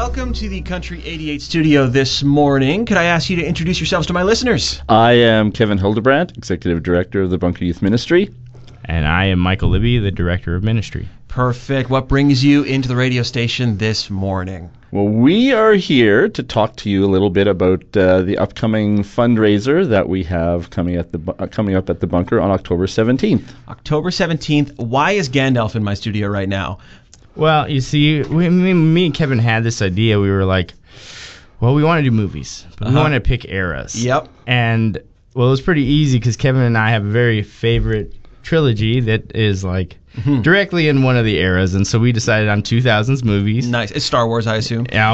welcome to the Country 88 studio this morning. Could I ask you to introduce yourselves to my listeners? I am Kevin Hildebrandt, Executive Director of the Bunker Youth Ministry. And I am Michael Libby, the Director of Ministry. Perfect. What brings you into the radio station this morning? Well, we are here to talk to you a little bit about the upcoming fundraiser that we have coming up at the Bunker on October 17th. October 17th. Why is Gandalf in my studio right now? Well, you see, me and Kevin had this idea. We were like, well, we want to do movies, but we want to pick eras. Yep. And, well, it was pretty easy because Kevin and I have a very favorite trilogy that is like directly in one of the eras, and so we decided on 2000s movies. Nice. It's Star Wars, I assume. Yeah,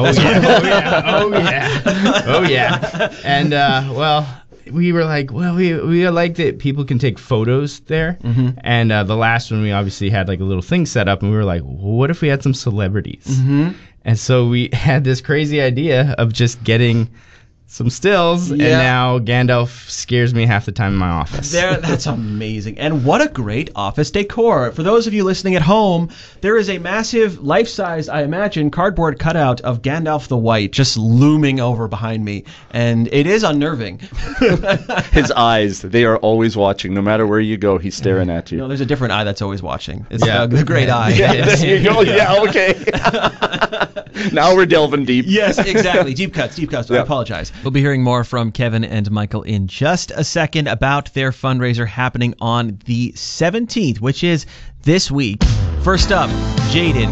oh yeah. And well, we were like, well, we like that people can take photos there. And the last one, we obviously had like a little thing set up, and we were like, well, what if we had some celebrities? And so we had this crazy idea of just getting some stills, and now Gandalf scares me half the time in my office. That's amazing. And what a great office decor. For those of you listening at home, there is a massive, life-size, I imagine, cardboard cutout of Gandalf the White just looming over behind me. And it is unnerving. His eyes, they are always watching. No matter where you go, he's staring at you. No, there's a different eye that's always watching. It's the great eye. There you go. Yeah, okay. Now we're delving deep. Yes, exactly. Deep cuts. I apologize. We'll be hearing more from Kevin and Michael in just a second about their fundraiser happening on the 17th, which is this week. First up, Jaden.